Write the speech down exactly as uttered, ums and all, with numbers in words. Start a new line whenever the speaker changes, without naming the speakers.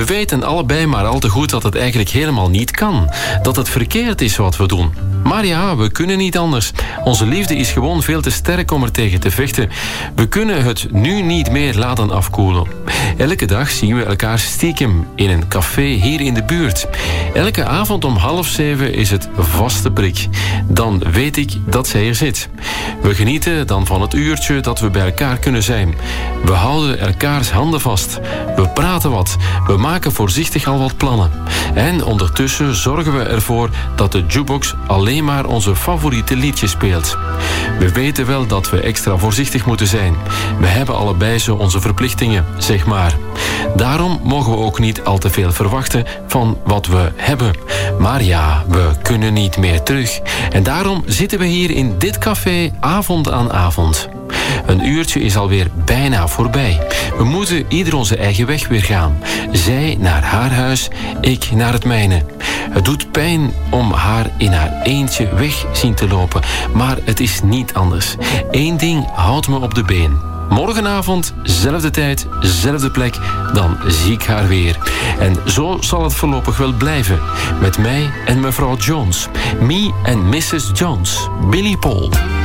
We weten allebei maar al te goed dat het eigenlijk helemaal niet kan. Dat het verkeerd is wat we doen. Maar ja, we kunnen niet anders. Onze liefde is gewoon veel te sterk om er tegen te vechten. We kunnen het nu niet meer laten afkoelen. Elke dag zien we elkaar stiekem in een café hier in de buurt. Elke avond om half zeven is het vaste prik. Dan weet ik dat zij er zit. We genieten dan van het uurtje dat we bij elkaar kunnen zijn. We houden elkaars handen vast. We praten wat. We maken voorzichtig al wat plannen. En ondertussen zorgen we ervoor dat de jukebox alleen maar onze favoriete liedjes speelt. We weten wel dat we extra voorzichtig moeten zijn. We hebben allebei zo onze verplichtingen, zeg maar. Daarom mogen we ook niet al te veel verwachten van wat we hebben. Maar ja, we kunnen niet meer terug. En daarom zitten we hier in dit café avond aan avond. Een uurtje is alweer bijna voorbij. We moeten ieder onze eigen weg weer gaan. Zij naar haar huis, ik naar het mijne. Het doet pijn om haar in haar eentje weg zien te lopen. Maar het is niet anders. Eén ding houdt me op de been. Morgenavond, zelfde tijd, zelfde plek, dan zie ik haar weer. En zo zal het voorlopig wel blijven. Met mij en mevrouw Jones. Me en missus Jones. Billy Paul.